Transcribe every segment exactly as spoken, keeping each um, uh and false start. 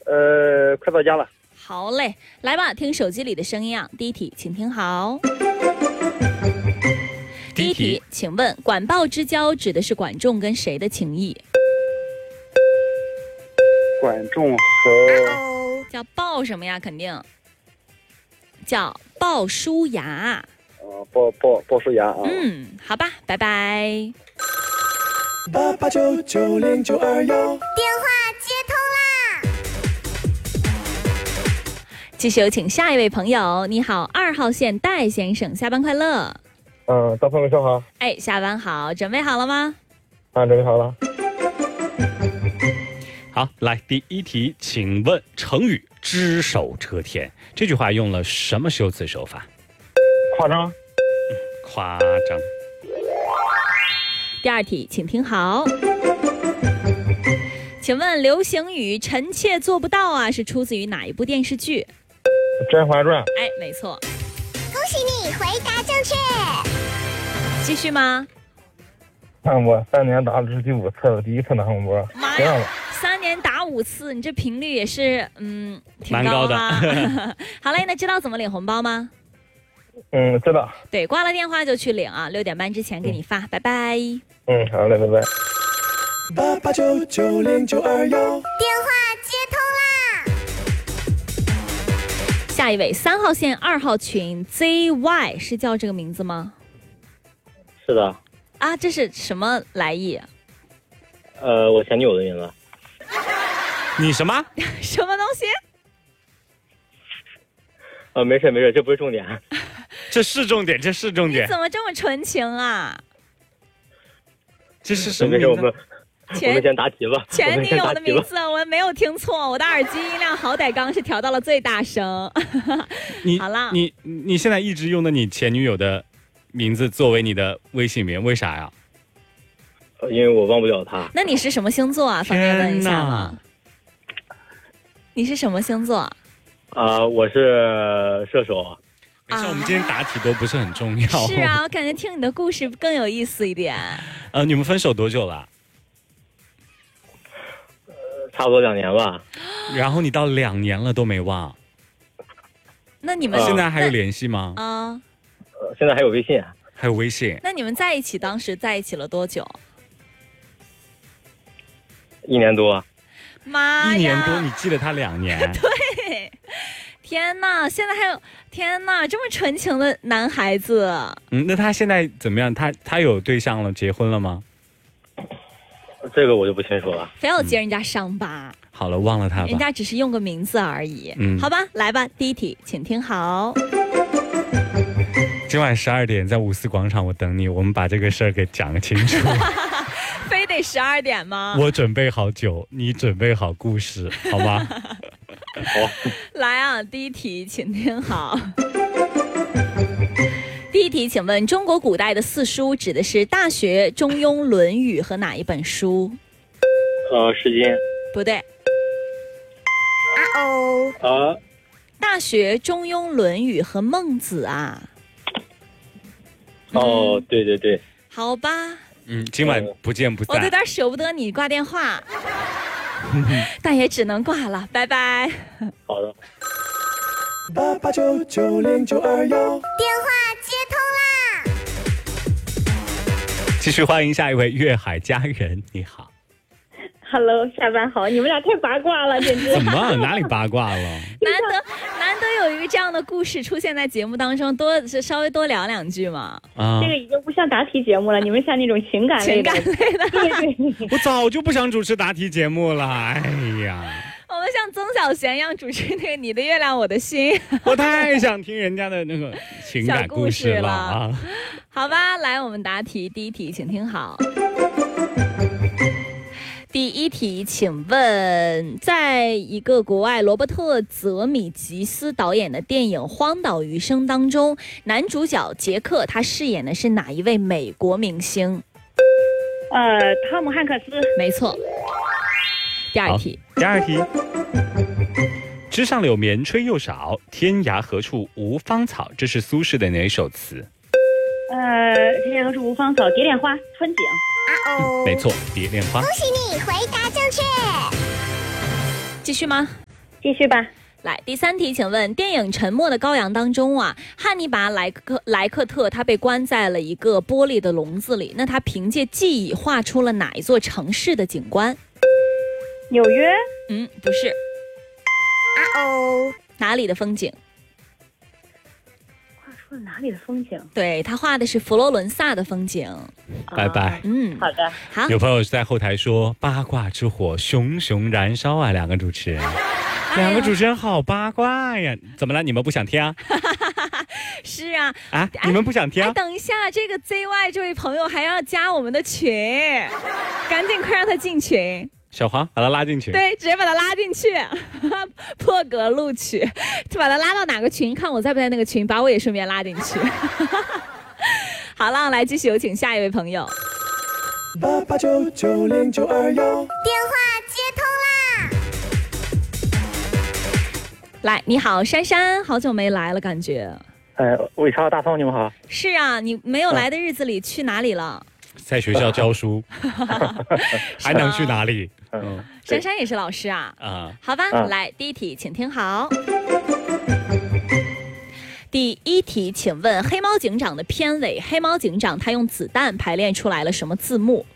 呃，快到家了。 好嘞，来吧，听手机里的声音啊。第一题，请听好。第一题，请问管鲍之交指的是管仲跟谁的情谊？ 管仲和叫鲍什么呀？肯定叫鲍叔牙。 呃鲍鲍鲍叔牙啊。 嗯，好吧，拜拜。 八八九九零九二幺， 电话接通啦！ 继续有请下一位朋友。你好，二号线戴先生，下班快乐。 嗯，大朋友上好。 哎，下班好，准备好了吗？ 啊，准备好了。 好，来第一题，请问成语只手遮天这句话用了什么修辞手法？ 夸张。 夸张。 第二题，请听好。请问流行语臣妾做不到啊是出自于哪一部电视剧？ 《甄嬛传》。 哎，没错。 恭喜你回答正确。 继续吗？ 看我三年打了这是第五次了，第一次拿红包。 妈呀，三年打五次，你这频率也是嗯挺高的。 好嘞，那知道怎么领红包吗？ 嗯，知道。 对，挂了电话就去领啊，六点半之前给你发，嗯、拜拜。 嗯，好嘞，拜拜。 八八九九零九二幺， 电话接通啦！ 下一位，三号线二号群 Z Y 是叫这个名字吗？ 是的。 啊，这是什么来意？ 呃，我前女友的名字。 你什么？ 什么东西？ 呃，没事没事，这不是重点。 这是重点，这是重点。 你怎么这么纯情啊？ 这是什么名字？ 我们我们先答题吧。 前女友的名字，我没有听错，我的耳机音量好歹刚是调到了最大声。 你好了， 你你现在一直用的你前女友的名字作为你的微信名，为啥呀？ 呃，因为我忘不了她。 那你是什么星座啊？方便问一下吗？你是什么星座？ 啊、呃，我是射手。 没事，我们今天答题都不是很重要。 是啊，我感觉听你的故事更有意思一点。 呃，你们分手多久了？ 呃，差不多两年吧。 然后你到两年了都没忘。 那你们、 呃、现在还有联系吗？ 啊、 呃，现在还有微信。 还有微信。 那你们在一起当时在一起了多久？ 一年多。 妈呀！ 一年多，你记得他两年？ 对。天哪，现在还有天哪，这么纯情的男孩子。 嗯，那他现在怎么样？他他有对象了，结婚了吗？ 这个我就不清楚了。 非要揭人家伤疤、嗯。 好了，忘了他吧。 人家只是用个名字而已。 嗯， 好吧，来吧，第一题，请听好。 今晚十二点在五四广场，我等你，我们把这个事儿给讲清楚。 非得十二点吗？ 我准备好酒，你准备好故事，好吗？ 好， 来啊！第一题，请听好。第一题，请问中国古代的四书指的是《大学》《中庸》《论语》和哪一本书？ 呃，《诗经》。 不对。 啊哦。 啊。 大学》《中庸》《论语》和孟子啊。 哦，对对对。 好吧。 嗯，今晚不见不散。 我有点舍不得你挂电话。但也只能挂了，拜拜。 好的。 八八九九零九二幺， 电话接通啦！ 继续欢迎下一位粤海佳人，你好。 Hello， 下班好，你们俩太八卦了，简直。 怎么哪里八卦了？ 难得难得有一个这样的故事出现在节目当中，多稍微多聊两句嘛。 啊， 这个已经不像答题节目了，你们像那种情感类的。 情感类的。 对对。 我早就不想主持答题节目了，哎呀。 我们像曾小贤一样主持那个《你的月亮我的心》。 我太想听人家的那个情感故事了啊！ 好吧，来我们答题，第一题，请听好。第一题，请问，在一个国外罗伯特·泽米吉斯导演的电影《荒岛余生》当中，男主角杰克他饰演的是哪一位美国明星？ 呃，汤姆汉克斯。 没错。第二题。 第二题。枝上柳绵吹又少，天涯何处无芳草。这是苏轼的哪首词？ 呃，天涯何处无芳草，蝶恋花，春景。 啊哦、 嗯，没错，蝶恋花。 恭喜你回答正确。 继续吗？ 继续吧。 来，第三题，请问电影《沉默的羔羊》当中啊，汉尼拔莱克莱克特他被关在了一个玻璃的笼子里，那他凭借记忆画出了哪一座城市的景观？ 纽约？ 嗯，不是。 啊哦， 哪里的风景？ 画出了哪里的风景？ 对，他画的是佛罗伦萨的风景。 拜拜。 嗯， 好的。 好。 有朋友在后台说八卦之火熊熊燃烧啊，两个主持人。两个主持人好八卦呀！怎么了？你们不想听啊？ 是啊， 啊，你们不想听啊？ 哎，等一下，这个 Z Y 这位朋友还要加我们的群，赶紧快让他进群。 小黄把他拉进群。 对，直接把他拉进去，破格录取，就把他拉到哪个群？看我在不在那个群，把我也顺便拉进去。好了，来继续有请下一位朋友。 八八九九零九二幺， 电话接通啦！ 来，你好，珊珊，好久没来了，感觉。 哎，伟超大葱，你们好。 是啊，你没有来的日子里去哪里了？ 在学校教书，还能去哪里？ 嗯， 珊珊也是老师啊。 啊， 好吧， 嗯来第一题，请听好。第一题，请问黑猫警长的片尾，黑猫警长他用子弹排练出来了什么字幕？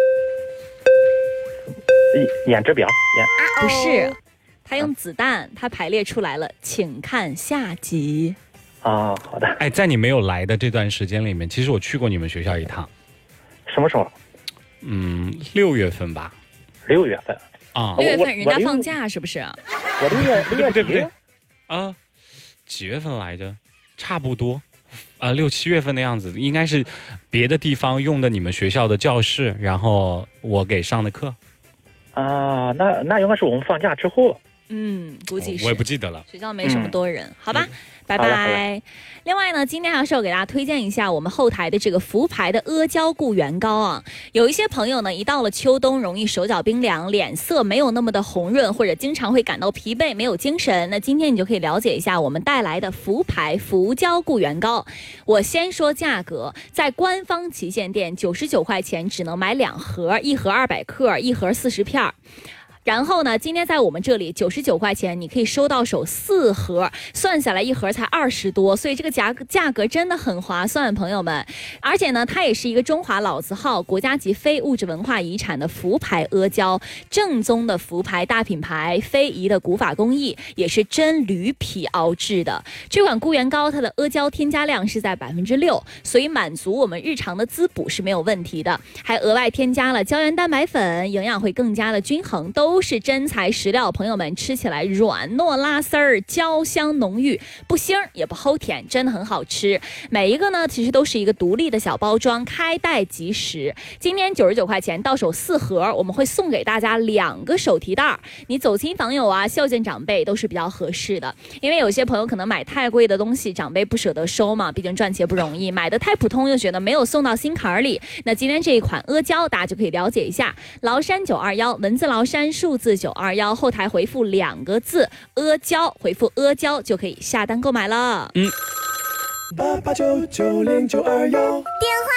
演职表，演不是，他用子弹，他排列出来了，请看下集。 啊，好的。 哎，在你没有来的这段时间里面，其实我去过你们学校一趟。 什么时候？ 嗯，六月份吧。 六月份。 啊， 六月份我人家放假是不是？ 我六月六月对不对底？ 啊，几月份来着？差不多，啊，六七月份的样子，应该是别的地方用的你们学校的教室，然后我给上的课。 啊，那那应该是我们放假之后。 嗯，估计是。 我也不记得了。 学校没什么多人，好吧，拜好的好拜。另外呢，今天还是要给大家推荐一下我们后台的这个福牌的阿胶固元膏啊。有一些朋友呢，一到了秋冬，容易手脚冰凉，脸色没有那么的红润，或者经常会感到疲惫，没有精神。那今天你就可以了解一下我们带来的福牌福胶固元膏。我先说价格，在官方旗舰店九十九块钱只能买两盒，一盒二百克，一盒四十片。然后呢，今天在我们这里九十九块钱，你可以收到手四盒，算下来一盒才二十多，所以这个价价格真的很划算，朋友们。而且呢，它也是一个中华老字号、国家级非物质文化遗产的福牌阿胶，正宗的福牌大品牌，非遗的古法工艺，也是真驴皮熬制的。这款固元膏它的阿胶添加量是在百分之六，所以满足我们日常的滋补是没有问题的，还额外添加了胶原蛋白粉，营养会更加的均衡，都。都是真材实料，朋友们吃起来软糯拉丝儿，焦香浓郁，不腥也不齁甜，真的很好吃。每一个呢，其实都是一个独立的小包装，开袋即食。今天九十九块钱到手四盒，我们会送给大家两个手提袋，你走亲访友啊，孝敬长辈都是比较合适的。因为有些朋友可能买太贵的东西，长辈不舍得收嘛，毕竟赚钱不容易；买的太普通又觉得没有送到心坎里。那今天这一款阿胶，大家就可以了解一下，崂山九二幺，文字崂山。数字九二幺，后台回复两个字阿胶，回复阿胶就可以下单购买了。嗯， 八八九九零九二幺， 电话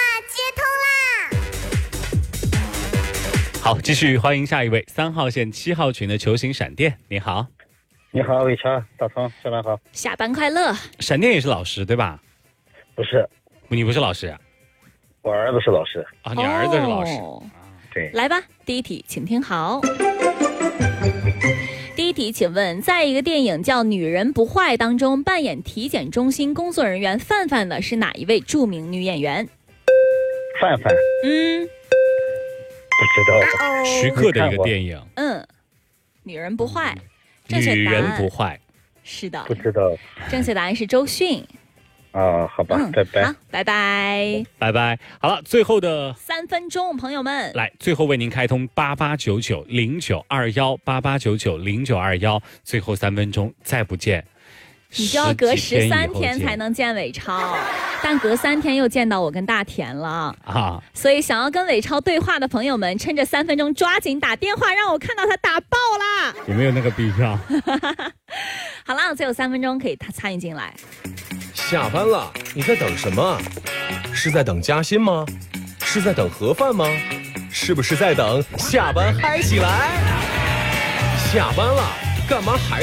接通啦！ 好，继续欢迎下一位三号线七号群的球形闪电，你好。 你好，伟超大葱，下班好。 下班快乐。 闪电也是老师对吧？ 不是， 你不是老师啊？ 我儿子是老师。 啊，你儿子是老师。 哦对， 来吧，第一题，请听好。第一题，请问，在一个电影叫《女人不坏》当中，扮演体检中心工作人员范范的是哪一位著名女演员？ 范范。 嗯， 不知道。 徐克的一个电影。 嗯，女人不坏，正确女答案人不坏。 是的， 不知道。 正确答案是周迅。 啊，好吧， 嗯， 拜拜。 好，拜拜， 拜拜。好了，最后的三分钟，朋友们， 来，最后为您开通八八九九零九二幺八八九九零九二幺，最后三分钟，再不见， 你就要隔十三天见才能见伟超，但隔三天又见到我跟大田了啊！ 所以想要跟伟超对话的朋友们，趁着三分钟抓紧打电话，让我看到他打爆啦！ 有没有那个必要？ 好了，最后三分钟可以他参与进来。 下班了，你在等什么？是在等加薪吗？是在等盒饭吗？是不是在等下班嗨起来？下班了，干嘛还